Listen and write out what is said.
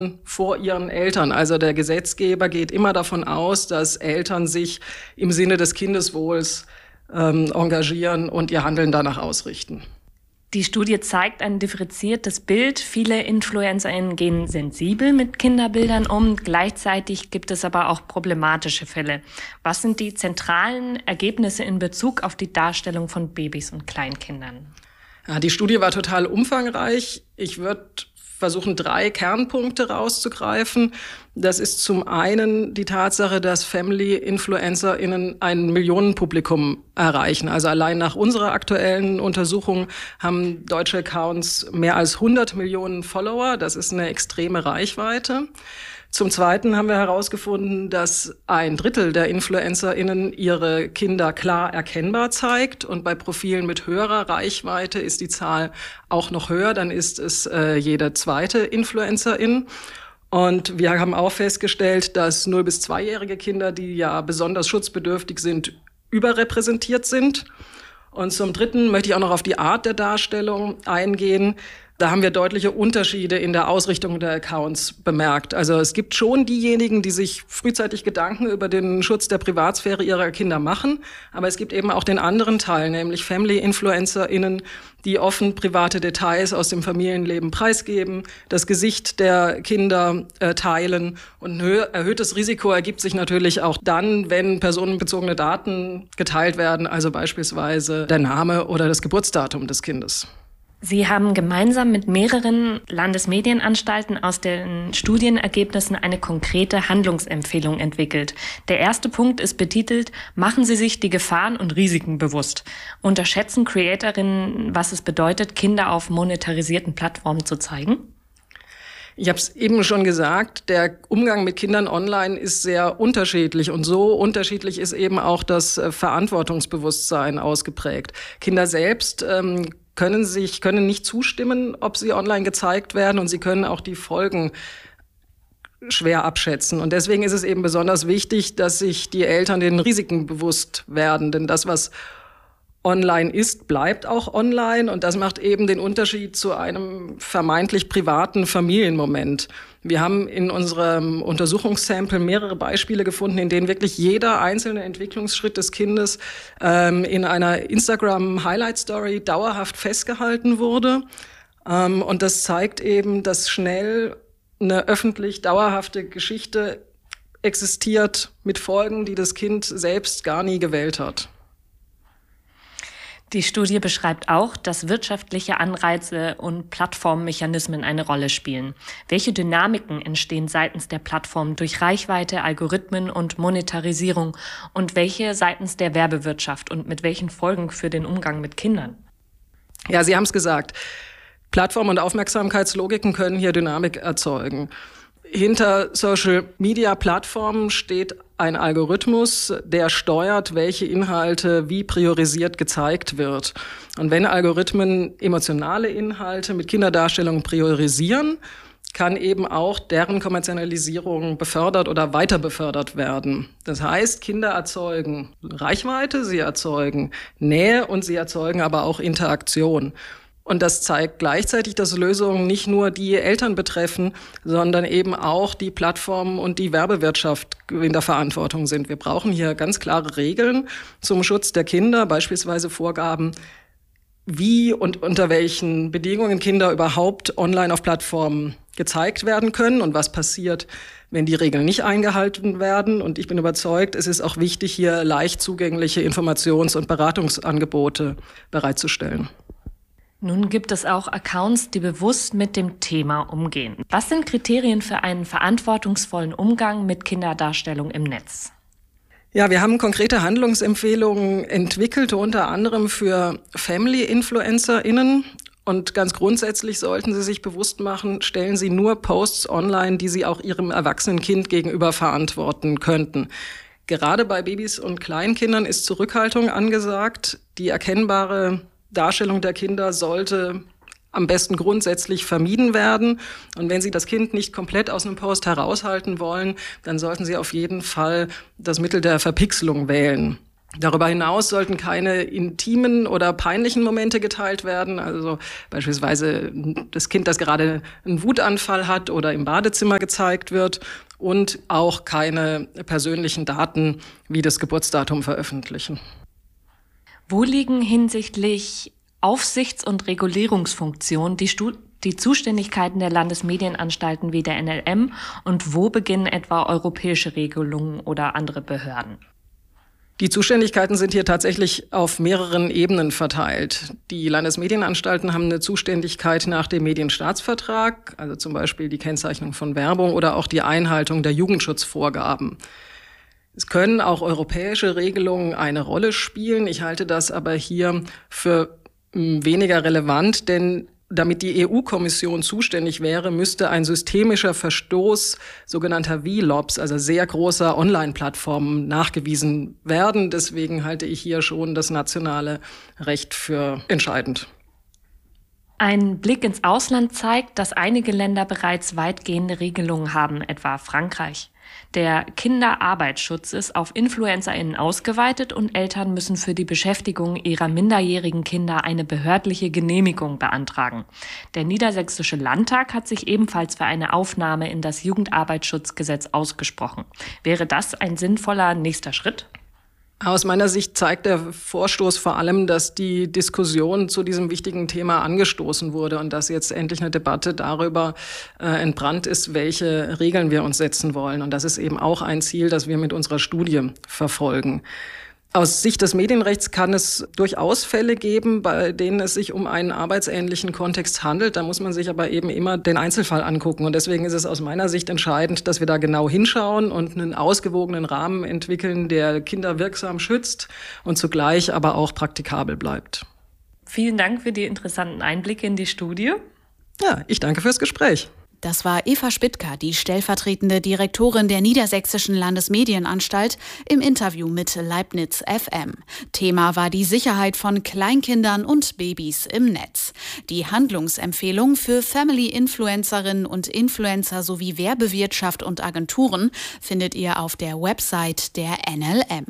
vor ihren Eltern. Also der Gesetzgeber geht immer davon aus, dass Eltern sich im Sinne des Kindeswohls engagieren und ihr Handeln danach ausrichten. Die Studie zeigt ein differenziertes Bild. Viele InfluencerInnen gehen sensibel mit Kinderbildern um. Gleichzeitig gibt es aber auch problematische Fälle. Was sind die zentralen Ergebnisse in Bezug auf die Darstellung von Babys und Kleinkindern? Ja, die Studie war total umfangreich. Ich würde versuchen, 3 Kernpunkte rauszugreifen. Das ist zum einen die Tatsache, dass Family-InfluencerInnen ein Millionenpublikum erreichen. Also allein nach unserer aktuellen Untersuchung haben deutsche Accounts mehr als 100 Millionen Follower. Das ist eine extreme Reichweite. Zum Zweiten haben wir herausgefunden, dass 1/3 der InfluencerInnen ihre Kinder klar erkennbar zeigt. Und bei Profilen mit höherer Reichweite ist die Zahl auch noch höher. Dann ist es jede zweite Influencerin. Und wir haben auch festgestellt, dass 0- bis 2-jährige Kinder, die ja besonders schutzbedürftig sind, überrepräsentiert sind. Und zum Dritten möchte ich auch noch auf die Art der Darstellung eingehen. Da haben wir deutliche Unterschiede in der Ausrichtung der Accounts bemerkt. Also es gibt schon diejenigen, die sich frühzeitig Gedanken über den Schutz der Privatsphäre ihrer Kinder machen. Aber es gibt eben auch den anderen Teil, nämlich Family-InfluencerInnen, die offen private Details aus dem Familienleben preisgeben, das Gesicht der Kinder teilen. Und ein erhöhtes Risiko ergibt sich natürlich auch dann, wenn personenbezogene Daten geteilt werden, also beispielsweise der Name oder das Geburtsdatum des Kindes. Sie haben gemeinsam mit mehreren Landesmedienanstalten aus den Studienergebnissen eine konkrete Handlungsempfehlung entwickelt. Der erste Punkt ist betitelt: Machen Sie sich die Gefahren und Risiken bewusst. Unterschätzen Creatorinnen, was es bedeutet, Kinder auf monetarisierten Plattformen zu zeigen? Ich habe es eben schon gesagt, der Umgang mit Kindern online ist sehr unterschiedlich und so unterschiedlich ist eben auch das Verantwortungsbewusstsein ausgeprägt. Kinder selbst können nicht zustimmen, ob sie online gezeigt werden, und sie können auch die Folgen schwer abschätzen. Und deswegen ist es eben besonders wichtig, dass sich die Eltern den Risiken bewusst werden. Denn das, was online ist, bleibt auch online, und das macht eben den Unterschied zu einem vermeintlich privaten Familienmoment. Wir haben in unserem Untersuchungssample mehrere Beispiele gefunden, in denen wirklich jeder einzelne Entwicklungsschritt des Kindes in einer Instagram-Highlight-Story dauerhaft festgehalten wurde. Und das zeigt eben, dass schnell eine öffentlich dauerhafte Geschichte existiert mit Folgen, die das Kind selbst gar nie gewählt hat. Die Studie beschreibt auch, dass wirtschaftliche Anreize und Plattformmechanismen eine Rolle spielen. Welche Dynamiken entstehen seitens der Plattform durch Reichweite, Algorithmen und Monetarisierung und welche seitens der Werbewirtschaft und mit welchen Folgen für den Umgang mit Kindern? Ja, Sie haben es gesagt. Plattform- und Aufmerksamkeitslogiken können hier Dynamik erzeugen. Hinter Social-Media-Plattformen steht ein Algorithmus, der steuert, welche Inhalte wie priorisiert gezeigt wird. Und wenn Algorithmen emotionale Inhalte mit Kinderdarstellungen priorisieren, kann eben auch deren Kommerzialisierung befördert oder weiter befördert werden. Das heißt, Kinder erzeugen Reichweite, sie erzeugen Nähe und sie erzeugen aber auch Interaktion. Und das zeigt gleichzeitig, dass Lösungen nicht nur die Eltern betreffen, sondern eben auch die Plattformen und die Werbewirtschaft in der Verantwortung sind. Wir brauchen hier ganz klare Regeln zum Schutz der Kinder, beispielsweise Vorgaben, wie und unter welchen Bedingungen Kinder überhaupt online auf Plattformen gezeigt werden können und was passiert, wenn die Regeln nicht eingehalten werden. Und ich bin überzeugt, es ist auch wichtig, hier leicht zugängliche Informations- und Beratungsangebote bereitzustellen. Nun gibt es auch Accounts, die bewusst mit dem Thema umgehen. Was sind Kriterien für einen verantwortungsvollen Umgang mit Kinderdarstellung im Netz? Ja, wir haben konkrete Handlungsempfehlungen entwickelt, unter anderem für Family-InfluencerInnen. Und ganz grundsätzlich sollten Sie sich bewusst machen, stellen Sie nur Posts online, die Sie auch Ihrem erwachsenen Kind gegenüber verantworten könnten. Gerade bei Babys und Kleinkindern ist Zurückhaltung angesagt. Die erkennbare Darstellung der Kinder sollte am besten grundsätzlich vermieden werden. Und wenn Sie das Kind nicht komplett aus einem Post heraushalten wollen, dann sollten Sie auf jeden Fall das Mittel der Verpixelung wählen. Darüber hinaus sollten keine intimen oder peinlichen Momente geteilt werden. Also beispielsweise das Kind, das gerade einen Wutanfall hat oder im Badezimmer gezeigt wird. Und auch keine persönlichen Daten wie das Geburtsdatum veröffentlichen. Wo liegen hinsichtlich Aufsichts- und Regulierungsfunktion die Zuständigkeiten der Landesmedienanstalten wie der NLM und wo beginnen etwa europäische Regelungen oder andere Behörden? Die Zuständigkeiten sind hier tatsächlich auf mehreren Ebenen verteilt. Die Landesmedienanstalten haben eine Zuständigkeit nach dem Medienstaatsvertrag, also zum Beispiel die Kennzeichnung von Werbung oder auch die Einhaltung der Jugendschutzvorgaben. Es können auch europäische Regelungen eine Rolle spielen. Ich halte das aber hier für weniger relevant, denn damit die EU-Kommission zuständig wäre, müsste ein systemischer Verstoß sogenannter VLOPs, also sehr großer Online-Plattformen, nachgewiesen werden. Deswegen halte ich hier schon das nationale Recht für entscheidend. Ein Blick ins Ausland zeigt, dass einige Länder bereits weitgehende Regelungen haben, etwa Frankreich. Der Kinderarbeitsschutz ist auf InfluencerInnen ausgeweitet und Eltern müssen für die Beschäftigung ihrer minderjährigen Kinder eine behördliche Genehmigung beantragen. Der Niedersächsische Landtag hat sich ebenfalls für eine Aufnahme in das Jugendarbeitsschutzgesetz ausgesprochen. Wäre das ein sinnvoller nächster Schritt? Aus meiner Sicht zeigt der Vorstoß vor allem, dass die Diskussion zu diesem wichtigen Thema angestoßen wurde und dass jetzt endlich eine Debatte darüber entbrannt ist, welche Regeln wir uns setzen wollen. Und das ist eben auch ein Ziel, das wir mit unserer Studie verfolgen. Aus Sicht des Medienrechts kann es durchaus Fälle geben, bei denen es sich um einen arbeitsähnlichen Kontext handelt. Da muss man sich aber eben immer den Einzelfall angucken. Und deswegen ist es aus meiner Sicht entscheidend, dass wir da genau hinschauen und einen ausgewogenen Rahmen entwickeln, der Kinder wirksam schützt und zugleich aber auch praktikabel bleibt. Vielen Dank für die interessanten Einblicke in die Studie. Ja, ich danke fürs Gespräch. Das war Eva Spittker, die stellvertretende Direktorin der Niedersächsischen Landesmedienanstalt, im Interview mit Leibniz FM. Thema war die Sicherheit von Kleinkindern und Babys im Netz. Die Handlungsempfehlung für Family-Influencerinnen und Influencer sowie Werbewirtschaft und Agenturen findet ihr auf der Website der NLM.